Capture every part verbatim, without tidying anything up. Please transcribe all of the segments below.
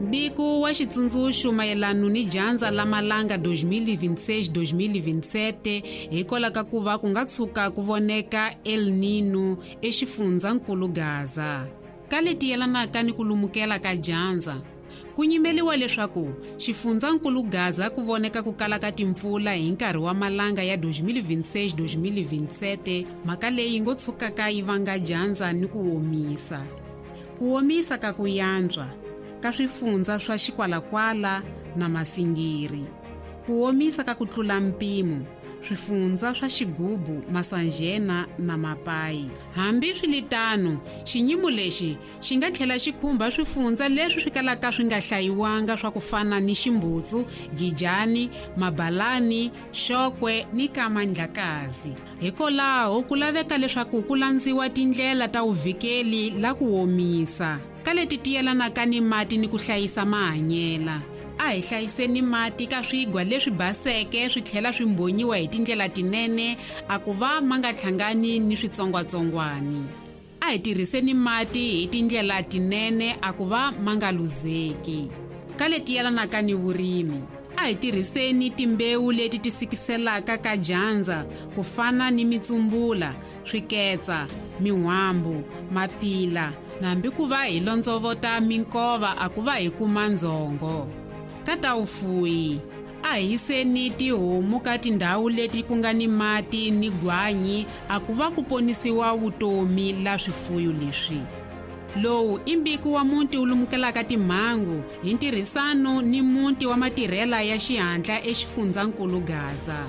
Mbiko wa xitsundzuxo mayelano ni dyandza la malanga dois mil e vinte e seis dois mil e vinte e sete hikwalaho ka ku va ku nga tshuka ku voneka El Nino exifundzhankulu Gaza. Ka leti yelanaka ni ku lumukela ka dyandza, ku nyimeliwa leswaku xifundzhankulu Gaza ku voneka ku kala ka timpfula hi nkarhi wa malanga ya dois mil e vinte e seis dois mil e vinte e sete, mhaka leyi ngo tshukaka yi vanga dyandza ni ku omisa. Ku omisa ka ku yantswa ka swifundza swa xikwalakwala na masingiri, ku omisa ka ku tlula mpimo, swifundza swa xigubu, masanjena na mapayi. Hambi swilitano, xinyimo lexi xi nga tlhela xi khumba swifundza leswi swi kalaka swi nga hlayiwanga swa ku fana ni Ximbutsu, Gijani, Mabalani, Xokwe ni Kamandlakazi. Hikwalaho ku laveka leswaku ku landziwa tindlela ta uvikeli la ku omisa ka leti tiyelanaka ni mati ni ku hlayisa mahanyela. A hi hlayiseni mati ka swigwa leswi baseke swi tlhela swi mbonyiwa hi tindlela tinene a ku va ma nga hlangani ni switsongwatsongwani. A hi tirhiseni mati hi tindlela tinene a ku va ma nga luzeki. Ka leti yelanaka ni vurimi, a hi tirhiseni timbewu leti ti sikiselaka ka dyandza ku fana ni mitsumbula, swiketsa, mihwambu, mapila, na hambi ku va hi londzovota minkova a ku va hi kuma ndzongo. Ka ta ufuyi, a hi yiseni tihomu ka tindhawu leti ku nga ni mati ni gwanyi a ku va ku ponisiwa vutomi la swifuyo leswi. Lowu i mbiko wa muti wu lumukelaka timhangu hi ntirhisano ni muti wa matirhela ya xihatla exifundzhankulu Gaza.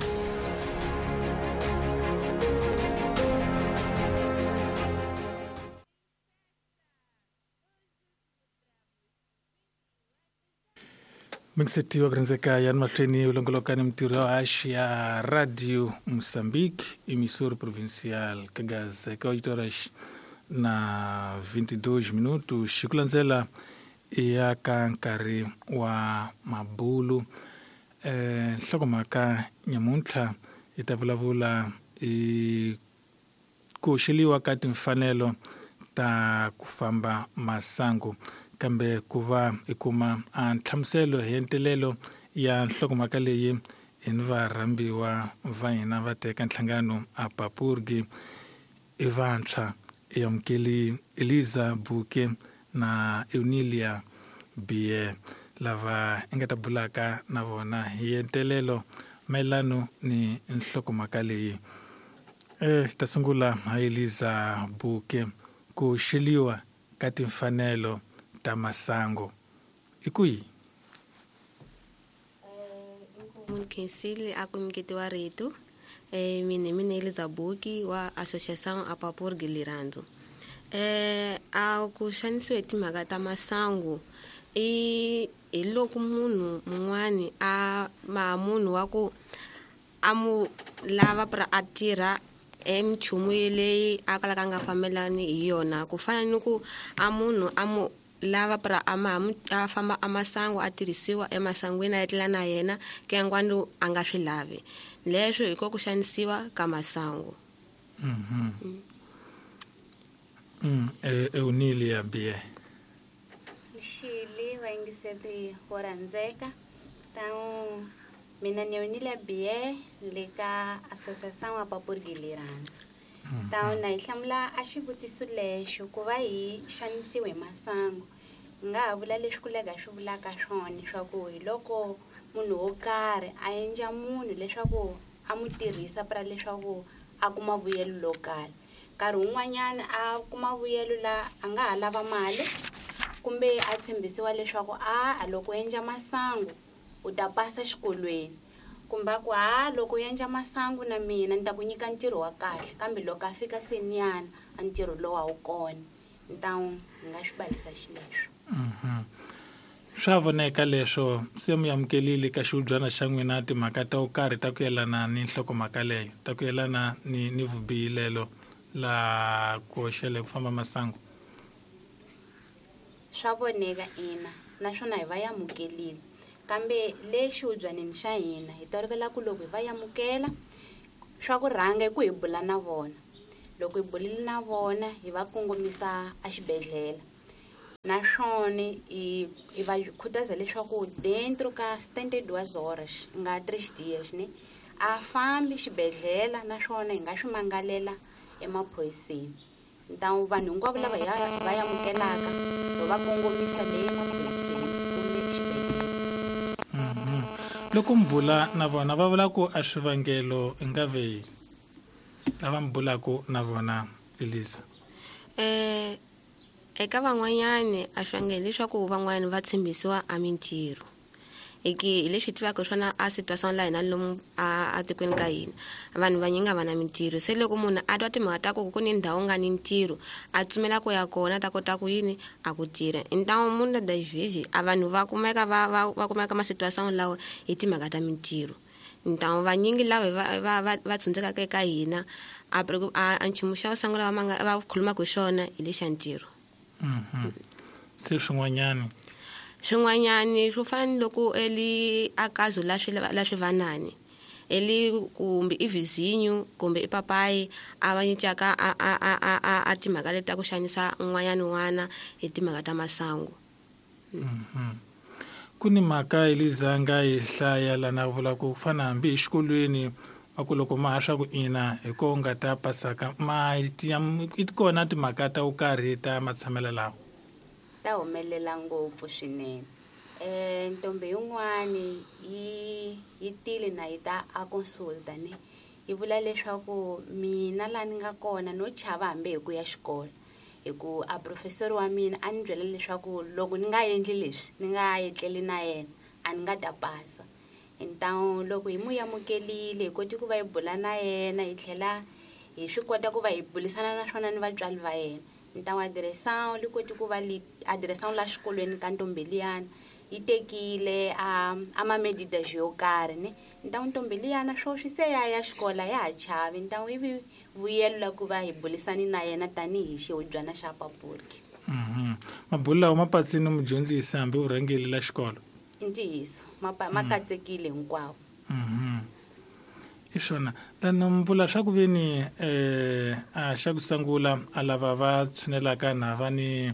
Mingseti wa grinzeka ya matreni ulongolokani mtiro wa Asia Radio Moçambique, emissora provincial Kagaza, que oito horas na vinte e dois minutos. Xikulanzela ya kankari wa mabulu. Eh, hlokomhaka nyamuntlha itavulavula i ku xiliwa ka timfanelo ta ku famba masangu, kambe ku va i kuma a nhlamuselo hi ntelelo ya nhlokomhaka leyi hi ni varhambiwa va hina va teka nhlangano a Papurgi i vantshwa i amukeli Eliza Buke na Eunilia Bie lava i nga ta bulaka na vona hi ntelelo mayelano ni nhlokomhaka leyi. Eh, ta sungula ha Eliza Buke, ku xiliwa ka timfanelo ta masango i kwihi? Munhu Khensile a ku nyiketiwa rito. Eh, mina mina Eliza Buke wa Association a Papurgi Lirandzo. Eh, a ku xanisiwa hi timhaka ta masangu i hi loko munhu mun'wani a ma munhu wa ku a mu lava pra a tirha emchumu leyi a kalaka nga fambelani hi yona, ku fana ni ku a munhu a mu lava pra a ma a famba a masangu a tirhisiwa emasangwini a etlela na yena ke ngwani a nga swi lavi. Leswo hi ko ku xanisiwa ka masangu. Mhm. Mm. Mm. E Eunilia Bie. Xili va yingiseli wo rhandzeka. Tawu mina ni Eunilia Bie le ka Association wa Papurgi Lirandzo. Tawu na hi hlamula a xivutiso lexo ku va hi xanisiwe hi masangu. Nga ha vula leswi kulega swi vulaka swona swa ku hi loko munhu wo karhi a endla munhu leswaku a mu tirhisa pra leswaku a kuma vuyelo lokali. Nkarhi wun'wanyana a kuma vuyelo la a nga ha lava mali kumbe a tshembisiwa leswaku a loko endla masangu u ta pasa xikolweni, kumbe ku ha loko endla masangu na mina ni ta ku nyika ntirho wa kahle, kambe loko a fika seniyana a ntirho lowu a wu kona. Ntawu nga swi balisa xileswo. Mhm. Swa voneka leswo se mu amukelile ka xiubyana xa n'wina timhaka ta ku karhi ta ku yelana ni nhlokomhaka leyo, ta ku yelana ni ni vubihilelo la ku xele ku famba masangu. Swa voneka ina naswona hi va yamukelile, kambe lexi ubyaneni xa hina hi tolovela ku loko hi va yamukela swa ku rhanga ku hi bula na vona. Loko hi bulile na vona hi va kongomisa a xibedhlele. naswona i i va khutaza leswaku dentro ka seventy-two horas nga three dias ne a fambi xibedhlele naswona hi nga swi mangalela emaphoyiseni. Então vanhu hinkwavo lava ya va yamukelaka va kongomisa le emaphoyiseni kumbe xibedhlele. Loko mbula na vona va vula ku a swivangelo nga ve lava mbulaka na vona Elisa. Eh eka van'wanyani a swivangelo leswaku van'wani va tshembisiwa a mintirho. Eki leswi tivaka swona a situation la hina lomu a tikweni ka hina vanhu va nyinga va na mintirho. Se loko munhu a twa timhaka ta ku ku ni ndhawu nga ni ntirho a tsumela ku ya kona ta kota ku yini a ku tirha. Então munhu da divisi a vanhu va kumeka va va kumeka ma situation lawa hi timhaka ta mintirho. Então vanyingi lava va va va tsundzekaka eka hina a a nchumu xa sangula va va khuluma ku xona hi le xa ntirho. Mhm. Se swin'wanyani swin'wanyani swo fana ni loko eli akazo la swi la swivanani eli kumbe i vizinyo kumbe i papayi a va nyicaka a a a a timhaka leta ku xanisa un'wanyana n'wana hi timhaka ta masangu. Mhm. Kuni mhaka Elisa nga yi hlaya lana vula ku fana hambi exikolweni a ku loko ma haxa ku ina hi ko nga ta pasaka ma ti kona timhaka ta u karhi ta matshamela lawa ta humelela ngopfu swinene. Eh ntombe yin'wani yi yi tile na yi ta a consulta ne yi vula leswaku mina la ni nga kona no chava hambi hi ku ya xikolo hi ku a professor wa mina a ni byela leswaku loko ni nga endli leswi ni nga etleli na yena a ni nga ta pasa. Então loko hi mu yamukelile hi koti ku va hi bula na yena hi tlhela hi swi kota ku va hi bulisana na swona ni vatswari va yena. Então a direção li koti ku va li a direção la xikolweni ka ntombe liyana yi tekile a ama meditation yo karhi ne. Então ntombe liyana swo swi se ya ya xikola ya ha chavi. Então ivi vuyelo ku va hi bulisani na yena tanihi xihodyana xa Papurgi. Mhm. Mabula u mapatsini mudyondzisi hambi u rhangeli la xikolo. Ntiyiso ma katsekile hinkwawo. Mhm. Iswona lana mvula swa ku veni eh a xa ku sangula a lava va tshunelaka na vani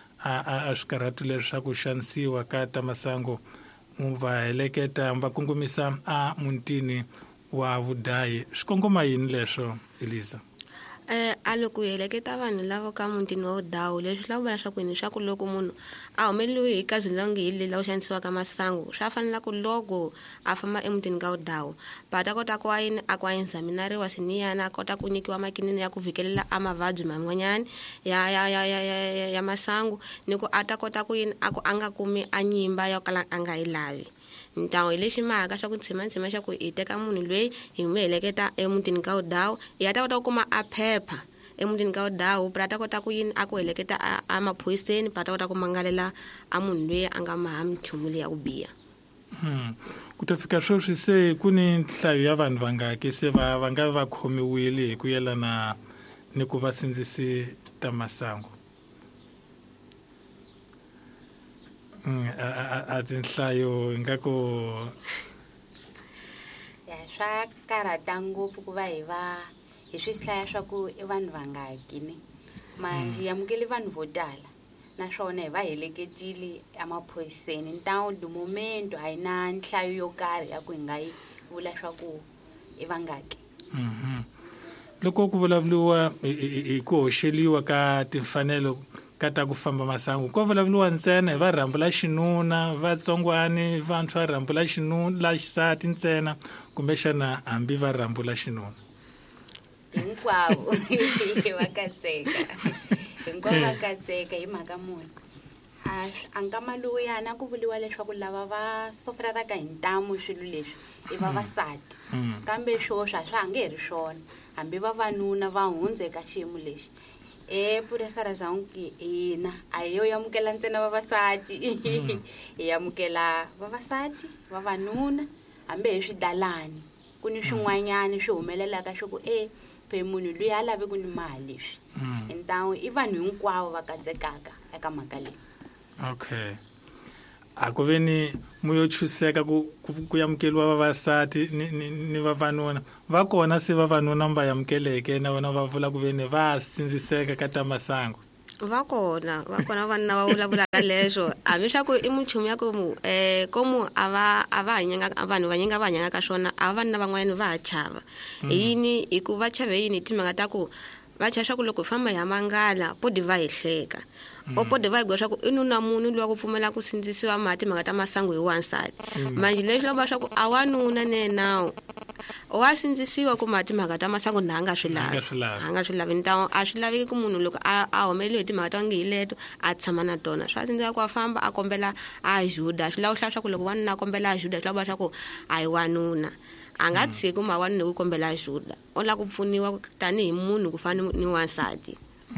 a a swikarhatu leswi swa ku xanisiwa ka ta masango mu va heleketa va kongomisa a muntini wa vudayi. Swi kongoma yini leswo Elisa? Eh a loko heleketa vanhu lava ka mutini wa dawu leswi la vula swa ku ni swa ku loko munhu a humeleliwe hi kazi longe hi lela u xanisiwaka masangu swa fanela ku loko a famba emutini ka dawu ba ta kota ku wa yini a ku wa examinariwa siniyana a kota ku nyikiwa makinini ya ku vikelela a mavabyi man'wanyana ya ya ya ya ya masangu ni ku a ta kota ku yini a ku a nga kumi a nyimba yo kala a nga yi lavi. Ntawo leswi mhaka swa ku tshima-tshima xa ku hi teka munhu loyi hi n'wi heleketa emutini ka dawu hi ta kota ku kuma a phepha emutini ka dawu pra ta kota ku yini a ku heleketa a maphoyiseni pra ta kota ku mangalela a munhu loyi a nga maha minchumu leyi ya ku biha. Hmm. Ku ta fika sweswi se ku ni nhlayo ya vanhu vangaki se va va nga va khomiwile hi ku yelana ni ku va sindzisi ta masangu? a tinhlayo ingaku ya swa karata ngopfu ku va hi va hi swi hlaya swa ku i vanhu vangaki ne manje yamukele vanhu vo tala naswona hi va heleketile emaphoyiseni. Então de momento a hi na nhlayo yo karhi ya ku hi nga yi vula swa ku i vangaki. Mhm. Loko ku vulavuriwa hi ku hoxeliwa ka timfanelo ka ta ku famba masangu ko vulavuriwa ntsena hi va rhambula xinuna vatsongwani vantshwa rhambula xinuna la xisati ntsena kumbe xana hambi va rhambula xinuna? Hinkwavo va katseka hinkwavo va katseka hi mhaka munhu a nkama luyana ku vuliwa leswaku lava va sofreraka hi ntamu swilo leswi i vavasati kambe swo swa swa nge ri swona hambi vavanuna va hundze ka xiyimo lexi. Eh puresa ra zangi ina a yo yamukela ntsena vavasati hi yamukela vavasati vavanuna hambi hi swidalani ku ni swin'wanyana swi humelelaka swi ku eh pe munhu loyi a lave ku ni mali leswi. Então i vanhu hinkwavo va katsekaka eka mhaka leyi. Okay. A ku veni muyo chuseka ku ku yamukeliwa vavasati ni ni vavanuna va kona se vavanuna va yamukeleke na vona va vula ku veni va sindziseka ka ta masangu? va kona va kona vanna va vulavulaka leswo hambi swa ku i muchumu ya komu um komu a va a va hanyanga vanhu vanyinga va hanyanga ka swona a vanna van'wanyana va ha chava hi yini hi ku va chave yini hi timhaka ta ku va chava swa ku loko hi famba hi ya mangala podi va hi hleka o podi va hi gwa swa ku i nuna munhu loyi wa ku pfumela ku sindzisiwa mati mhaka ta masangu hi wansati manje leswi lava swa ku a wanuna ne nawu wa sindzisiwa ku mati mhaka ta masangu na a nga swi lavi a nga swi lavi ni ta a swi laveki ku munhu loko a a humeleliwe hi timhaka ta nge hi leto a tshama na tona swa sindzika ku a famba a kombela a juda swi lava ku hlaya swa ku loko wanuna a kombela a juda swi lava swa ku a hi wanuna a nga tshiki ku ma wanuna ku kombela a juda o lava ku pfuniwa tanihi munhu ku fana ni wansati.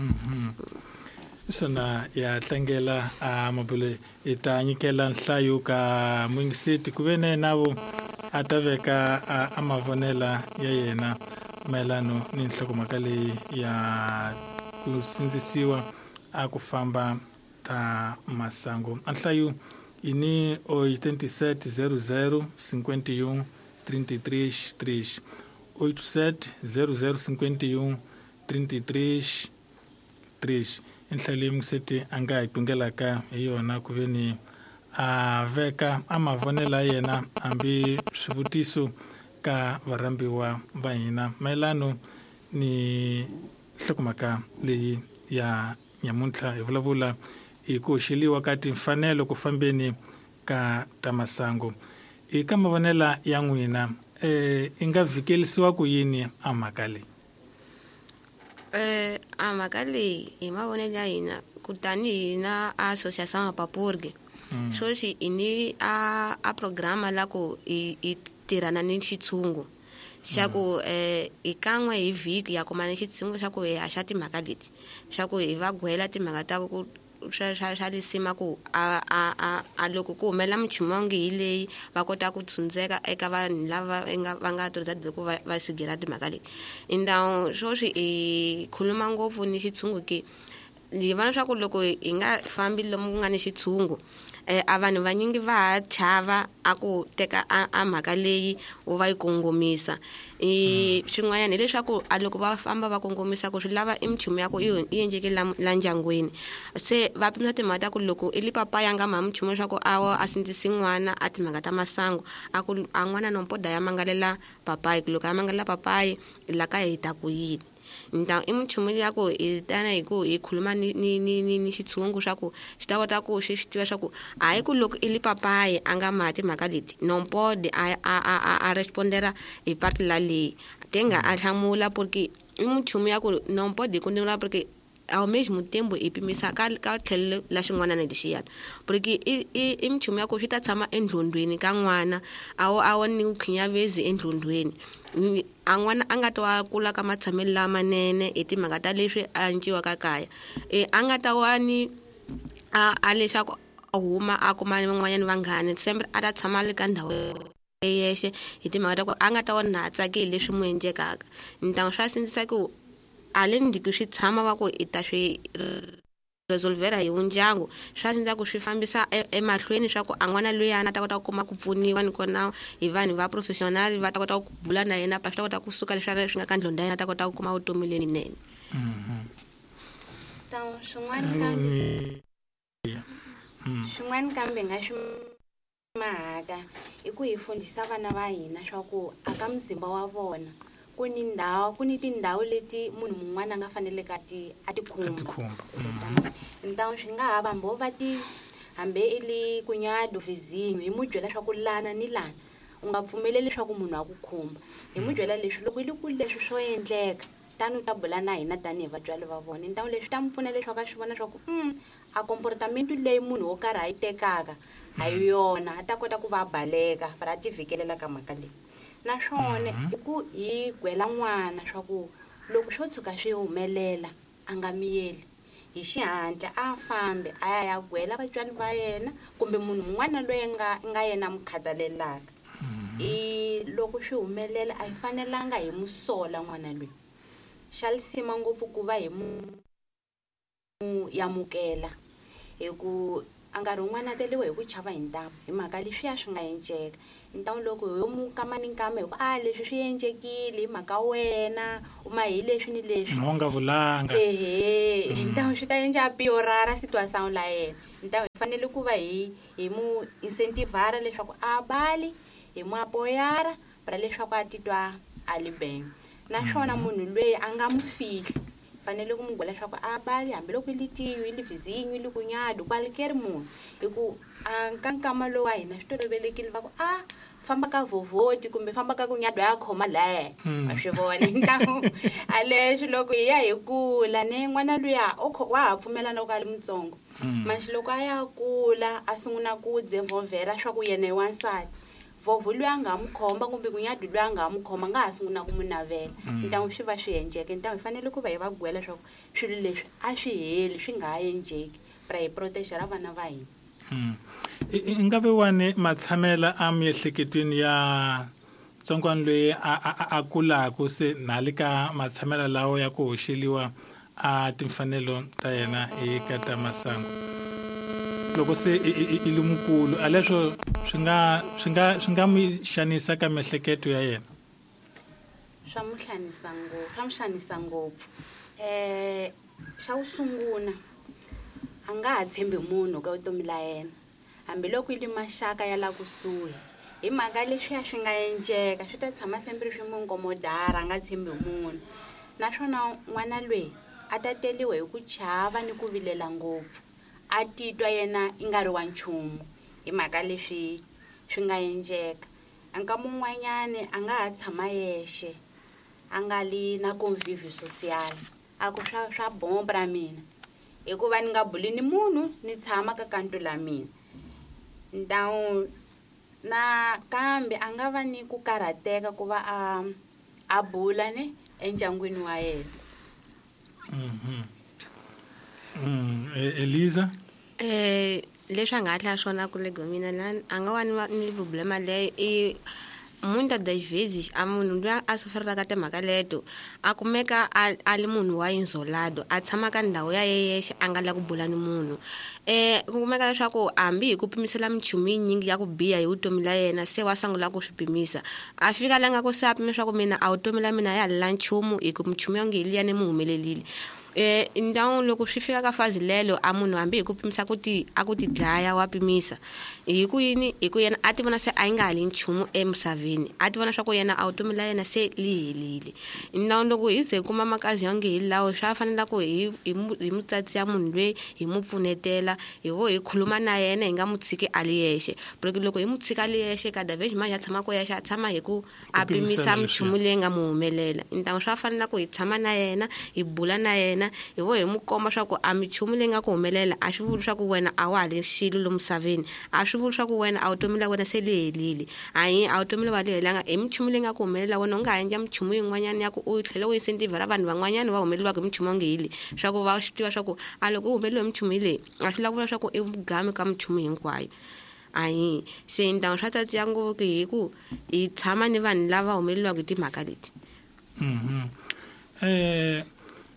Swona ya tlangela a mabule i ta nyikela nhlayo ka muingiseti ku ve ne navo a ta veka a mavonela ya yena mayelano ni nhlokomhaka leyi ya ku sindzisiwa a ku famba ta masangu. A nhlayo ini oito sete zero zero cinquenta e um trinta e três três oito sete zero zero cinquenta e um trinta e três três. Inhlali muingiseti a nga hi tungelaka hi yona ku ve ni a veka a mavonela yena hambi swivutiso ka varambiwa va hina mayelano ni nhlokomhaka leyi ya nyamuntlha hi vulavula hi ku hoxeliwa ka timfanelo ku fambeni ka ta masangu. Eka mavonela ya n'wina eh i nga vhikelisiwa ku yini a mhaka leyi? Eh a mhaka leyi hi mavonelo ya hina kutani hina a Association Mapapurgi sweswi ini a a programa la ku i tirhana ni xitshungu xa ku eh i kan'we hi vhiki ya kuma ni xitshungu xa ku hi haxa timhaka leti xa ku hi va gwela timhaka ta ku swa swa lisima ku a a a loko ku humela muchumu wangi hi leyi va kota ku tshundzeka eka vanhu lava va nga tirhisa ku va va sigela timhaka leti i ndawu sweswi i khuluma ngopfu ni xitshungu ki ni vona swa ku loko hi nga fambi lomu ku nga ni xitshungu eh a vanhu vanyingi va ha chava a ku teka a mhaka leyi u va yi kongomisa i swin'wanyana hileswaku a loko va famba va kongomisa ku swi lava i muchumu ya ku i endleke la ndyangwini se va pimisa timhaka ta ku loko i li papa ya nga mama muchumu leswaku a a sindzisi n'wana a timhaka ta masangu a ku a n'wana nompoda ya mangalela papayi ku loko ya mangalela papayi la ka hi ta ku yini nta i muchumu ya ku i tana hi ku hi khuluma ni ni ni ni xitshungu xa ku xi ta kota ku xi tiva swa ku hayi ku loko i li papayi a nga mati mhaka leti nompode a a a a respondera hi parti la leyi tenga a hlamula porque i muchumu ya ku nompode ku ndivula porque a mesmo tempo i pimisa ka ka tlhelo la xin'wana na lexiyana porque i i muchumu ya ku swi ta tshama endlondweni ka n'wana a wo a wo ni ukhinyavezi endlondweni a n'wana a nga ta kula ka matshamelo lamanene hi timhaka ta leswi a nciwaka kaya e a nga ta wa ni a a leswaku a huma a kuma van'wanyana vanghani sempre a ta tshama le ka ndhawu yexe hi timhaka ta ku a nga ta wona tsakeli leswi mu endlekaka ntango swa sindzisa ku a le ndiki swi tshama va ku i ta swi resolvera hi undyangu swa sindza ku swi fambisa emahlweni swa ku a n'wana loyana ta kota ku kuma ku pfuniwa ni kona hi vanhu va professional va ta kota ku bula na yena pa swi ta kota ku suka leswi swi nga ka ndlonda yena ta kota ku kuma vutomi leninene. Swin'wana kambe nga swi mahaka i ku hi fundisa vana va hina swa ku aka mzimba wa vona ku ni ndhawu ku ni tindhawu leti munhu mun'wana nga faneleka ti a ti khumba ntawu swi nga ha vambo va ti hambe i li kunyado vizinyo hi mu byela swa ku lana ni lana u nga pfumeleli leswaku munhu a ku khumba hi mu byela leswi loko i li ku leswi swo endleka tani u ta bula na hina tanihi vatswari va vona ntawu leswi ta mi pfuna leswaku a swi vona swa ku um a comportamento leyi munhu wo karhi a yi tekaka a yi yona a ta kota ku va baleka va ra ti vhikelela ka mhaka leyi naswona i ku hi gwela n'wana swa ku loko swo tshuka swi humelela a nga miyeli hi xihatla a fambe a ya ya gwela vatswari va yena kumbe munhu mun'wana loyi nga nga yena mukhatalelaka i loko swi humelela a hi fanelanga hi musola n'wana loyi xa lisima ngopfu ku va hi mu yamukela hi ku nkarhi wun'wana a teliwe hi ku chava hi ntamu hi mhaka leswiya swi nga endleka ntamu loko ho mu kama ni nkama hi ku a leswi swi endlekile hi mhaka wena uma hi leswi ni leswi no nga vulanga ehe ntamu swi ta endla piorara situação la yena ntamu hi fanele ku va hi hi mu incentivara leswaku a bali hi mu apoyara para leswaku a titwa a li bene naswona munhu loyi a nga mu fihli fanele ku mu gola leswaku a bali hambiloko i litiwi i li vizinyo i li kunyado kwalekeri munhu hi ku a ka nkama lowu wa hina swi tolovelekile va ku a famba ka vovhoti kumbe famba ka kunyado ya khoma laya a swi vona ntamu a leswi loko hi ya hi kula ne n'wana luya wa ha pfumela loko a li mutsongo manxi loko a ya kula a sungula ku dzevhovhera swa ku yena hi wansati vovho loyi a nga mu khomba kumbe kunyado loyi a nga mu khoma nga ha sungula ku mu navela ntamu swi va swi endleke ntamu hi fanele ku va hi va gwela swa ku swilo leswi a swi heli swi nga ha endleki para hi protexera vana va hina i nga ve wane matshamela a miehleketweni ya tsongwana loyi a kulaka se na le ka matshamela lawo ya ku hoxeliwa a timfanelo ta yena eka ta masangu loko se i li mukulu a leswo swi nga swi nga swi nga mi xanisa ka miehleketo ya yena swa mu xanisa ngopfu swa mu xanisa ngopfu eh xa ku sungula a nga ha tshembi munhu ka vutomi la yena hambiloko i li maxaka ya la kusuhi hi mhaka leswiya swi nga endleka swi ta tshama sempre swi mu ngomodara a nga tshembi munhu naswona n'wana loyi a ta teliwe hi ku chava ni ku vilela ngopfu a titwa yena i nga ri wa nchumu hi mhaka leswi swi nga endleka nkama un'wanyani a nga ha tshama yexe a nga li na convivio social a ku swa swa bomba ra mina hikuva ni nga buli ni munhu ni tshama ka kanto la mina ndawu na kambe a nga va ni ku karhateka ku va a a bula ne endyangwini wa yena mhm mm Eliza eh leswi a nga hatla swona ku lego mina a nga wa ni problema leyo i munhu das vezes a munhu loyi a sufferaka timhaka leto a kumeka a li munhu wa insolado a tshama ka ndhawu ya yexe a nga la ku bula ni munhu eh ku kumeka leswaku hambi hi ku pimisela minchumu yinyingi ya ku biha hi vutomi la yena se wa sangula ku swi pimisa a fika la nga ku se a pime leswaku mina a vutomi la mina ya la nchumu hi ku minchumu yonge hi liya ni mu humelelile eh ndawu loko swi fika ka fazi lelo a munhu hambi hi ku pimisa ku ti a ku ti dlaya wa pimisa hi ku yini hi ku yena a ti vona se a nga hali nchumu emisaveni a ti vona swa ku yena a vutomi la yena se li helile ndawu loko hi ze kuma makazi yonge hi lawo swa fanela ku hi hi mutsatsi ya munhu lwe hi mu pfunetela hi vo hi khuluma na yena hi nga mu tshiki a li yexe porque loko hi mu tshika li yexe ka daveji manje a tshama ku yexe a tshama hi ku a pimisa minchumu leyi nga mu humelela ndawu swa fanela ku hi tshama na yena hi bula na yena hi vo hi mu komba swa ku a minchumu leyi nga ku humelela a swi vuli swa ku wena a wa ha le xilo lomu misaveni a swi vuli swa ku wena a vutomi la wena se li helile hayi a vutomi wa li helanga hi minchumu leyi nga ku humelela wena u nga ha endla minchumu yin'wanyana ya ku u tlhela u incentivera vanhu van'wanyana va humeleliwaka hi minchumu yonge hili swa ku va swi tiva swa ku a loko u humeleliwe hi minchumu hi leyi a swi lava vula swa ku i vugami ka minchumu hinkwayo hayi se ndawu swa tatsiya ngopfu hi ku hi tshama ni vanhu lava humeleliwaka hi timhaka leti mhm eh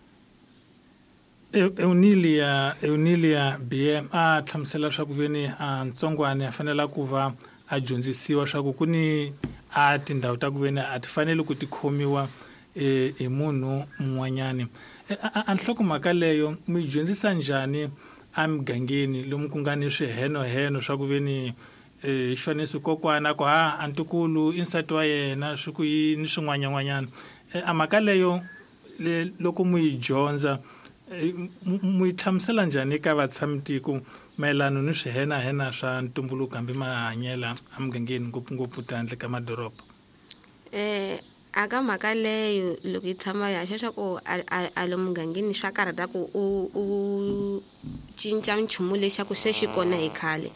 Eunilia Eunilia B M a tlhamusela swa ku veni a ntsongwana a fanela ku va a dyondzisiwa swa ku kuni a tindhawu ta ku veni a ti fanele ku ti khomiwa e hi munhu un'wanyani a nhlokomhaka leyo mi dyondzisa njhani a migangeni lomu ku nga ni swihenoheno swa ku veni eh xonisi kokwana ku ha antukulu insati wa yena swi ku yini swin'wanyan'wanyana a mhaka leyo loko mu yi dyondza mu yi hlamusela njhani ka vatshamiseko mayelana ni swihenahena swa ntumbuluko hambi mahanyela a mugangeni ngopfungopfu tandle ka madoroba eh aka mhaka leyo loko yi tshama ya leswaku a lo mugangeni swa karhata ku u cinca minchumu lexaku se xi kona hi khale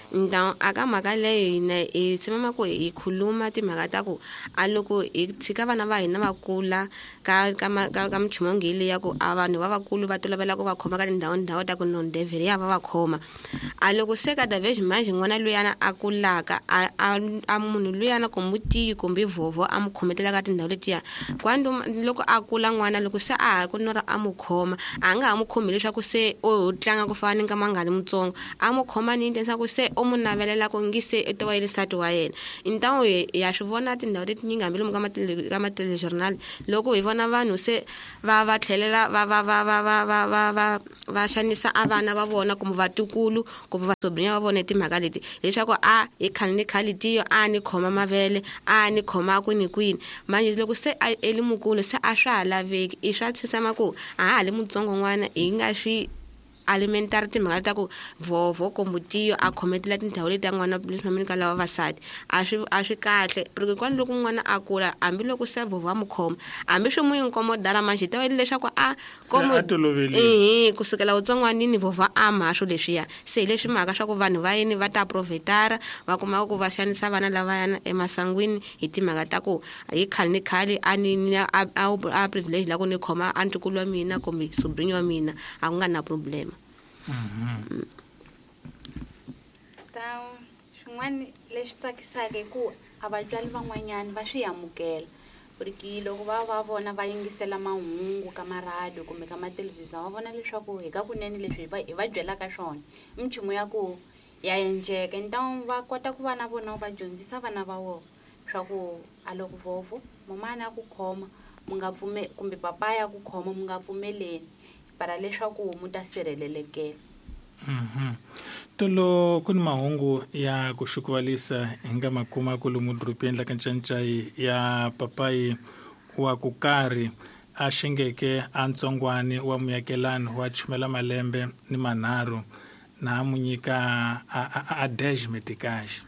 nta aka mhaka leyo hina hi tshemama ku hi khuluma timhaka ta ku a loko hi tshika vana va hina va kula ka ka ka ka minchumu ngi leyi ya ku a vanhu lavakulu va tolovela ku va khoma ka tindhawu ndhawu ta ku non-devil ya va va khoma a loko se ka davhesi manjhe n'wana luyana a kulaka a a munhu luyana kumbe tiyi kumbe vhovho a mu khometela ka tindhawu letiya kwanto loko a kula n'wana loko se a ha ku nora a mu khoma a nga ha mu khomi leswaku se o tlanga ku fana ni nkama nga ri mutsongo a mu khoma ni intensa ku se o mu navelela ku ngi se i to wa nsati wa yena intawo ya swi vona tindhawu leti nyingi hambi lomu ka matelejournal loko hi vona vanhu se va va tlhelela va va va va va va va va va xanisa a vana va vona kumbe vatukulu kumbe vasobrinya va vona timhaka leti leswaku a hi khali ni khali tiyo a ni khoma mavele a ni khoma kwini kwini manje loko se a eli mukulu se a swa ha laveki i swa tshitsama ku a ha le mutsongo n'wana hi nga swi alimentary timhaka ta ku vhovho kumbe tiyo a khometela tindhawu leti ya n'wana leswi mamini ka lava vasati a swi a swi kahle porque kwani loko n'wana a kula hambiloko se vhovho a mu khoma hambi swi mu inkomodala manje ta wele leswaku a komo ehe kusukela vutsongwanini vhovho a ma swo leswiya se hi leswi mhaka swa ku vanhu va yini va ta profetara va kuma ku va xanisa vana lavayana emasangwini hi timhaka ta ku hi khali ni khali a ni a a privilege la ku ni khoma a ntukulu wa mina kumbe sobrinyo wa mina a ku nga na problem. Mm-hmm. Ta swin'wana leswi tsakisaka i ku a vatswari van'wanyana va swi amukela porque loko va va vona va yingisela mahungu ka maradiyo kumbe ka mathelevhizini va vona leswaku hi ka kunene leswi hi va byelaka swona minchumu ya ku ya endleka ntawu va kota ku va na vona va dyondzisa vana va vona swa ku a loko vhovho mamana ya ku khoma mu nga pfume kumbe papa ya ku khoma mu nga pfumeleni para leswaku mu ta sirhelelekela. Mhm. Tolo kun mahungu ya ku xukuvalisa hinga makuma ku lomu dropeni la kancancai ya papai wa ku karhi a xingeke a ntsongwani wa muyakelani wa chumela malembe ni manharhu na mu nyika a dash metikash.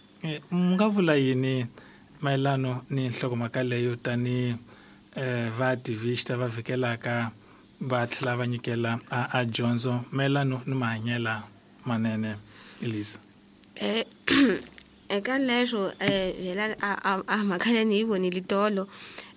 Mu nga vula yini mayelano ni nhlokomhaka leyo tani va activist va vhikelaka va tlhela va nyikela a dyondzo mayelano ni mahanyela manene Elisa? Eh eka leswo eh vela a mhaka leyi ni yi vonile tolo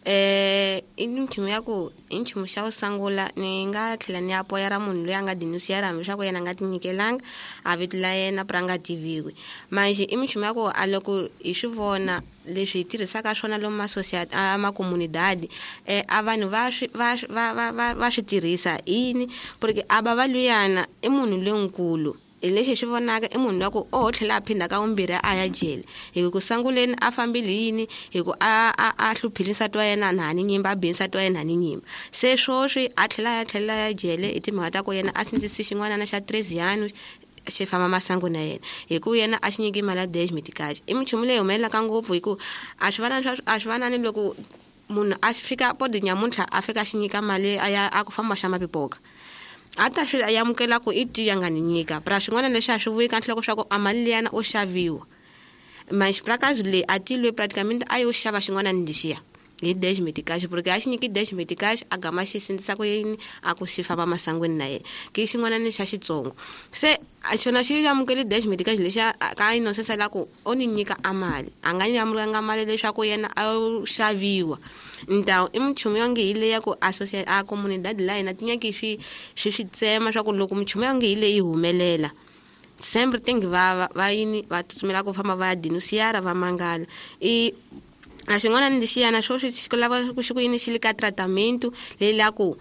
eh i nchumu ya ku i nchumu xa ku sangula ni nga tlhela ni ya poyera munhu loyi a nga dinusiyara hambi swa ku yena nga tinyikelanga a vito la yena pra nga tiviwi manje i minchumu ya ku a loko hi swi vona leswi hi tirhisaka swona lomu masociety a makomunidadi eh a vanhu va swi va va va swi tirhisa yini porque aba va luyana i munhu lonkulu lexi xi vonaka i munhu wa ku o tlhela a phinda ka vumbirhi a ya jele hi ku sanguleni a fambile yini hi ku a a a hluphile nsati wa yena na ni nyimba a bihe nsati wa yena ni nyimba se swoswi a tlhela ya tlhela ya jele hi timhaka ta ku yena a sindzisi xin'wana na xa treziano xi famba masangu na yena hi ku yena a xi nyiki mali ya dash metikash i minchumu leyi humelelaka ngopfu hi ku a swi vana a swi vanani loko munhu a fika podi nyamuntlha a fika a xi nyika mali a ya a ku famba xa mapipoka a ta swi amukela ku i tiya nga ni nyika pra swin'wana leswi a swi vuyi ka nhloko swa ku a mali liyana o xaviwa manje prakazi leyi a ti lwe praticamente a yo xava xin'wana ni lexiya hi dash metikash porque a xi nyiki dash metikash a gama xi sindzisa ku yini a ku xi famba masangweni na yena ki xin'wana ni xa xitsongo se a xona xi amukeli dash metikash lexi ka inosesela ku o ni nyika a mali a nga nyamulanga mali leswaku yena a xaviwa ntawu i minchumu yange hi leyi ya ku associate a comunidad la hina tinyaki swi swi swi tsema swa ku loko minchumu yange hi leyi humelela sempre tingi va va yini va tsutsumela ku famba va ya dinusiyara va mangala i a xin'wana ni lexiyana swo swi lava ku xi ku yini xi le ka tratamento leyi la ku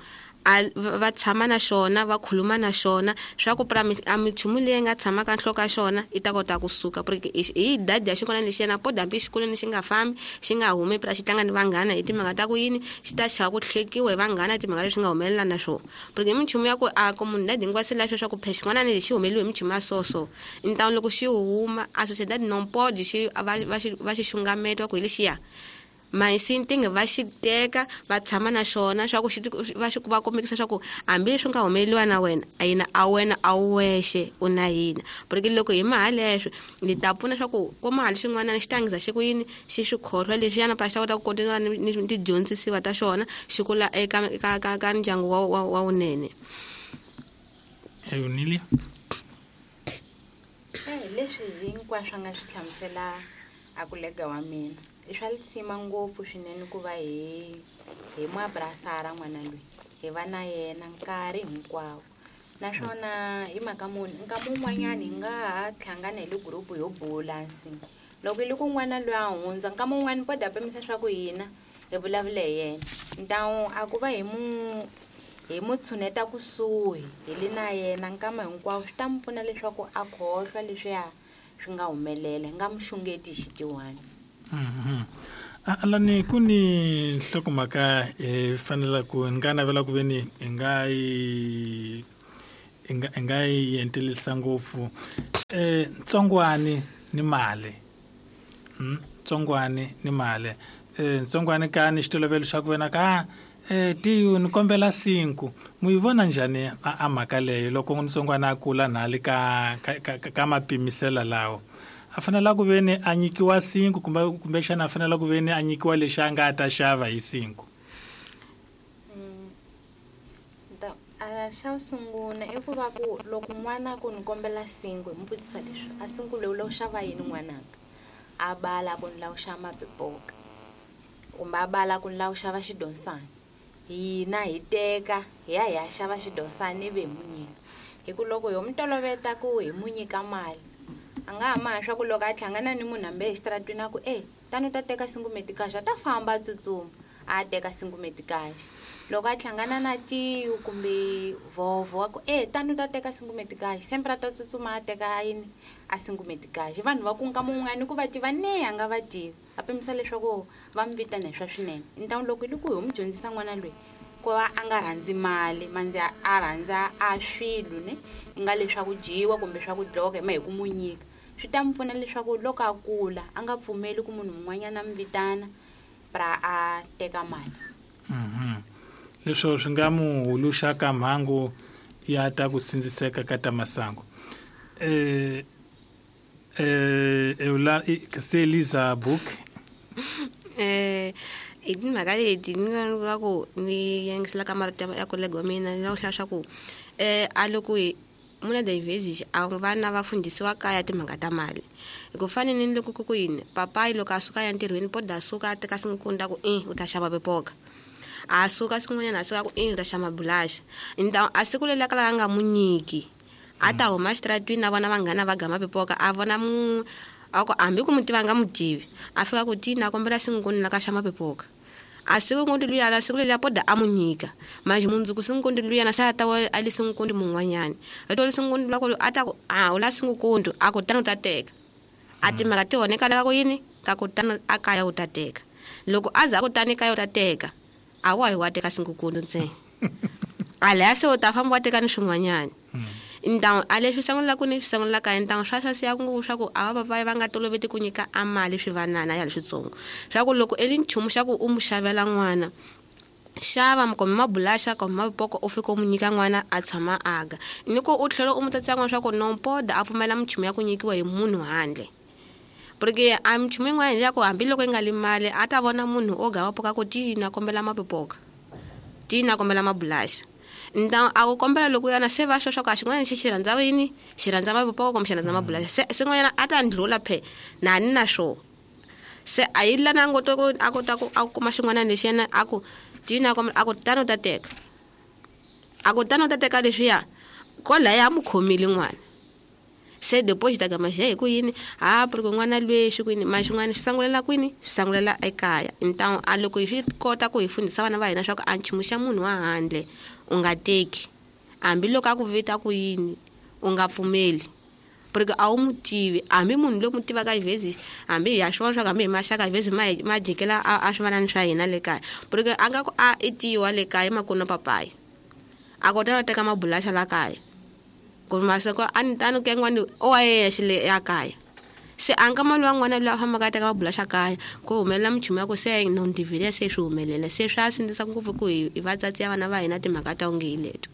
va tshama na xona va khuluma na xona swa ku pra a minchumu leyi nga tshamaka nhloko ya xona i ta kota kusuka porque hi dadi ya xin'wana lexiyana po dambi xikolweni xi nga fambi xi nga humi pra xi tlanga ni vanghana hi timhaka ta ku yini xi ta chava ku tlhekiwa hi vanghana hi timhaka leswi nga humelela na swona porque minchumu ya ku a comunidad hinkwayo se laswo swa ku phe xin'wana ni lexi humeliwe hi minchumu ya soso ntawu loko xi huma a sociedad non pode xi va xi xungameta ku hi lexiya maisintingi va xi teka va tshama na xona swa ku va xi va kombekisa swa ku hambileswi nga humeleliwa na wena a yina a wena a wexe u na hina porque loko hi mahali leswi ni ta pfuna swa ku ko mahali xin'wana xi tangisa xi ku yini xi swi khohlwa leswiyana pra xi ta kota ku kontinua ni tidyondzisiwa ta xona xi kula eka ka ka ka ndyangu wa wa wunene. Eunilia Eh leswi hinkwaswo nga swi hlamusela a kolega wa mina i swa litsima ngopfu swinene ku va hi hi n'waburasara n'wana loyi hi va na yena nkarhi hinkwawo naswona hi mhaka muni nkama wun'wanyana hi nga ha hlangana hi le gurupu yo bula nsinya loko hi le ku n'wana loyi a hundza nkama wun'wani poda pimisa swa ku hina hi vulavule hi yena ntawu a ku va hi mu hi mu tshuneta kusuhi hi le na yena nkama hinkwawo swi ta n'wi pfuna leswaku a khohlwa leswiya swi nga humelela hi nga muxungeti hi xitiwani. Alani ku ni nhlokomhaka hi fanela ku ni nga navela ku ve ni hi nga yi hi nga yi entelisa ngopfu eh ntsongwani ni mali ntsongwani ni mali eh ntsongwani ka ni xitolovelo xa ku vena ka eh tiyu ni kombela sinku mu yivona njhani a mhaka leyo loko ntsongwana a kula nhali ka ka ka mapimisela lawo a fanela ku ve ni a nyikiwa sinku kumbe kumbe xana a fanela ku ve ni a nyikiwa lexi a nga ta xava hi sinku. Xa sungula i ku va ku loko n'wana ku ni kombela sinku hi mu vutisa leswi a sinku leyi u lava ku xava yini n'wananga a bala ku ni lava ku xava mapipoka kumbe a bala ku ni lava ku xava xidonsana hina hi teka hi ya hi ya xava xidonsana ivi hi mu nyika hi ku loko ho mu toloveta ku hi mu nyika mali a nga ha maha swa ku loko a hlangana ni munhu hambi exitaratweni a ku e tani u ta teka singumetikaxa a ta famba a tsutsuma a teka singumetikaxa loko a hlangana na tiyu kumbe vovo a ku e tani u ta teka singumetikaxa sempre a ta tsutsuma a teka yini a singumetikaxa vanhu va ku nkama wun'wani ku va tiva ne a nga va tivi a pimisa leswaku va mi vitana hi swa swinene ntawu loko hi le ku hi mu dyondzisa n'wana loyi ku va a nga rhandzi mali mandzi a rhandza a swilo ne i nga leswaku dyiwa kumbe swa ku dloka ma hi ku mu nyika swi ta mi pfuna leswaku loko a kula a nga pfumeli ku munhu mun'wanyana mi vitana pra a teka mali. Leswo swi nga mu huluxa ka mhangu ya ta ku sindziseka ka ta masangu eh eh eula se Eliza book eh i timhaka leti ni nga vula ku ni yangisela ka marito ya kolega wa mina ni la ku hlaya swa ku eh a loko hi muna diversity a vana va fundisiwa kaya timhaka ta mali hi ku fane ni loko ku yini papa loko a suka ya ntirhweni poda suka a teka singukunda ku eh u ta xava pepoka a suka sin'wanyana a suka ku eh u ta xava bulash ntawu a siku leri kala a nga munyiki a ta huma xitaratweni na vona vanghana va gama pepoka a vona mu ako hambi ku mutiva nga mutivi a fika ku tina kombela singukunda la ka xama pepoka a siku ngundi luya la siku leri poda a munyika manje munzuku singukundi luya na sa ta wa a le singukundi mun'wanyana eto le singukundi la ku a ta ku a u la singukundi a ku tana u ta teka a timhaka ti honeka la ku yini ka ku tana a kaya u ta teka loko a za ku tani kaya u ta teka a wa hi wa teka singukundi ntsena a le se u ta famba wa teka ni swin'wanyana ntawu a leswi sungula ku ni swi sungula kaya ntawu swa sasiya ngopfu swa ku a va papa va nga toloveti ku nyika a mali swivanana ya leswitsongo swa ku loko i li nchumu xa ku u mu xavela n'wana xava kumbe mabulasha kumbe mapoko u fika u mu nyika n'wana a tshama aga ni ku u tlhela u mu tatsa n'wana swa ku nompoda a pfumela minchumu ya ku nyikiwa hi munhu handle porque a minchumu yin'wana ya ku hambiloko yi nga li mali a ta vona munhu o gama poka ku tina kombela mapipoka tina kombela mabulasha ntawu a ku kombela loko yana se va swo swa ku a xin'wana lexi xi rhandza yini xi rhandza mapipoka kumbe xi rhandza mabulasha se sin'wanyana a ta ndlula phe na ni na swo se a yi lana ngoto ku a kota ku a kuma xin'wana lexi yena a ku tina kombela a ku tano ta teka a ku tano ta teka leswiya kola ya mu khomile n'wana se deposit ga mashe hi ku yini ha porque n'wana lwexi kwini ma xin'wana swi sangulela kwini swi sangulela ekaya ntawu a loko hi swi kota ku hi fundisa vana va hina swa ku a nchumu xa munhu wa handle u nga teki hambiloko a ku vita ku yini u nga pfumeli porque a wu mu tivi hambi munhu loyi mu tivaka vhezi hambi hi ya swona swa ku hambi hi maxaka vhezi ma ma jikela a swivanani swa hina le kaya porque a nga ku a i tiyiwa le kaya makuno papaya a kota no teka mabulasha la kaya ku masoko a ni tani ke n'wana o wa yexe le ya kaya se a nga mali wa n'wana loyi a fambaka a teka mabulasha kaya ku humelela minchumu ya ku se non-divile se swi humelela se swa sindzisa ngopfu ku hi vatsatsi ya vana va hina timhaka ta onge hi leto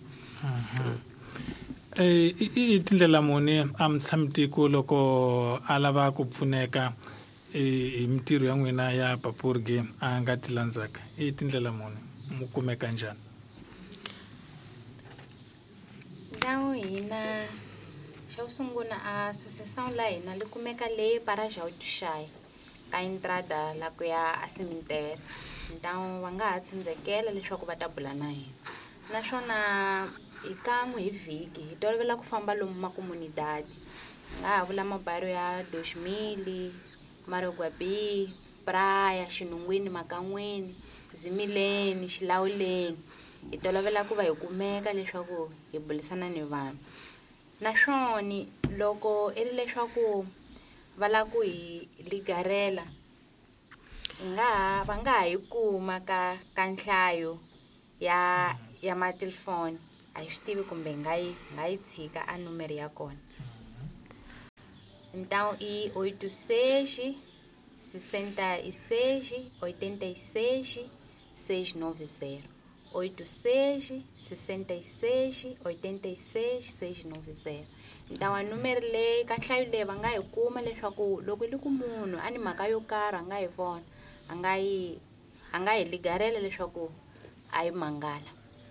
eh i tindlela muni a mutshami-tiko loko a lava ku pfuneka hi mintirho ya n'wina ya Papurgi a nga ti landzaka i tindlela muni mu kumeka njhani? Ntawu hina xa ku sungula a associação la hina li kumeka le Parajaú do Chai ka entrada la ku ya a cemitério. Então va nga ha tsindzekela leswaku va ta bula na hina. Naswona hi kan'we hi vhiki hi tolovela ku famba lomu makomunidade. Nga ha vula mabairo ya dois mil, Maroguabi, Praia, Xinungwini, Makan'weni, Zimileni, Xilawuleni. Hi tolovela ku va hi kumeka leswaku hi bulisana ni vanhu. Naswona loko i ri leswaku va la ku hi ligarela nga va nga ha yi kuma ka ka nhlayo ya ya matelefoni a hi swi tivi kumbe nga yi nga yi tshika a numero ya kona. Então i oito seis sessenta e seis oitenta e seis seis nove zero oito seis sessenta e seis oitenta e seis seis nove zero. Então a numero leyi ka nhlayo leyi va nga yi kuma leswaku loko li ku munhu a ni mhaka yo karhi a nga yi vona a nga yi a nga hi ligarela leswaku a yi mangala.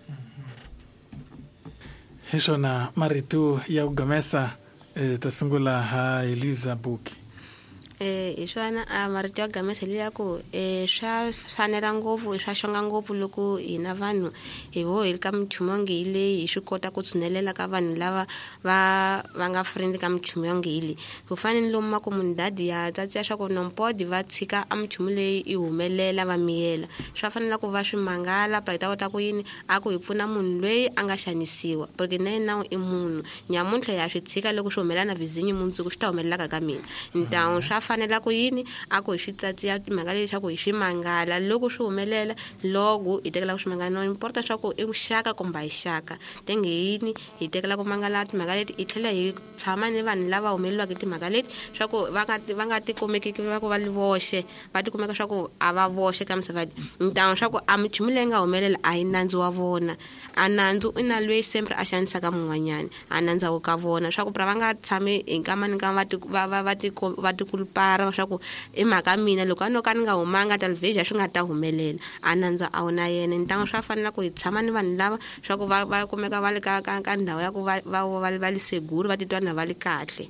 Hi swona marito ya ku gamesa eh, ta sungula ha Eliza Buki. Eh hi swona a marito ya gamesa le ya ku eh swa fanela ngopfu swa xonga ngopfu loko hina vanhu hi vo hi ka michumonge ile hi swi kota ku tshunelela ka vanhu lava va va nga friend ka michumonge ile ku fanele lomu makomunidade ya tsatsi ya swa ku nompodi va tshika a michumu leyi i humelela va miyela swa fanela ku va swi mangala pa hi ta kota ku yini a ku hi pfuna munhu loyi a nga xanisiwa porque na yena i munhu nyamuntlha ya swi tshika loko swi humelela na vizinyi mundzuku swi ta humelela ka mina. Então swa fanela ku yini a ku hi swi tsatsiya timhaka leswaku hi swi mangala loko swi humelela loko hi tekela ku swi mangala no importa swa ku i vuxaka kumbe hi xaka tenge yini hi tekela ku mangala timhaka leti hi tlhela hi tshama ni vanhu lava humeleliwaka timhaka leti swa ku va nga va nga ti kumeki va ku va li voxe va ti kumeka swa ku a va voxe ka misava. Então swa ku a michumu leyi nga humelela a hi nandzu wa vona a nandzu i na lweyi sempre a xanisaka mun'wanyana a nandzaku ka vona swa ku pra va nga tshami hi nkama ni nkama va ti va va ti va ti kulupara swa ku i mhaka mina loko a no ka ni nga humanga television swi nga ta humelela a nandza a wu na yena. Ntango swa fanela ku hi tshama ni vanhu lava swa ku va va kumeka va le ka ka ka ndhawu ya ku va va va li seguro va titwa na va li kahle.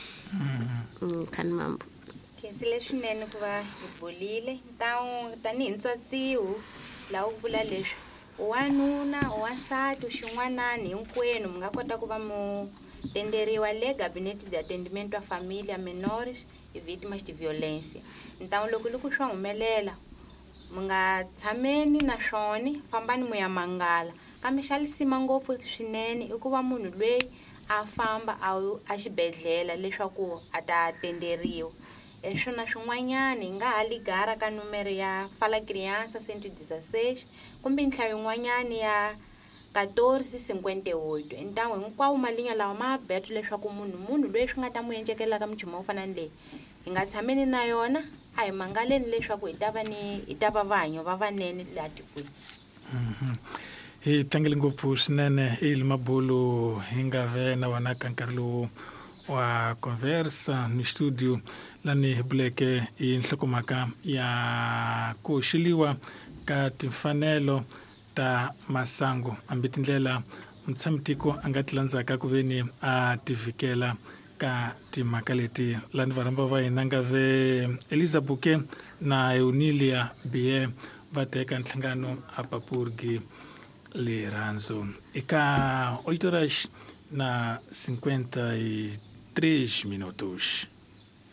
Khani mambo khensi leswinene ku va hi bolile. Ntango tanihi ntsatsiwo laha u vula leswi wanuna wansati xin'wanani hinkwenu mi nga kota ku va mu tenderiwa le gabinete de atendimento a família menores e vítimas de violência. Então loko loko swa humelela mi nga tshameni na swona fambani mu ya mangala kambe xa lisima ngopfu swinene i ku va munhu lweyi a famba a a xibedhlele leswaku a ta tenderiwa. E swona swin'wanyana hi nga ha ligara ka numero ya Fala Criança cento e dezesseis kumbe nhlayo yin'wanyana ya catorze cinquenta e oito. Então hinkwawo malinya lawa ma beto leswaku munhu munhu loyi swi nga ta mu endlekela ka michumu wo fana ni leyi hi nga tshameni na yona a hi mangaleni leswaku hi ta va ni hi ta va vanyo va vanene laha tikweni. Hi tangele ngopfu swinene hi Mabulu hi nga ve na wona ka nkarhi lowu wa conversa ni studio lani hi buleke hi nhlokomhaka ya ku xiliwa ka timfanelo ta masangu hambi tindlela mutsamitiko a nga ti landzaka ku veni a tivikela ka timhaka leti lani varhamba va hina nga ve Eliza Buke na Eunilia Bie va teka nhlangano a Papurgi Liranzo eka oito horas na cinquenta e três minutos.